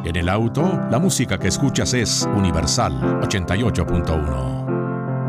En el auto, la música que escuchas es Universal 88.1.